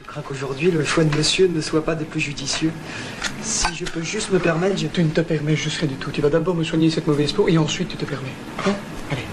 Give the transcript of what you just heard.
crains qu'aujourd'hui, le choix de monsieur ne soit pas des plus judicieux. Si je peux juste me permettre, Tu ne te permets juste rien du tout. Tu vas d'abord me soigner cette mauvaise peau et ensuite tu te permets. Hein?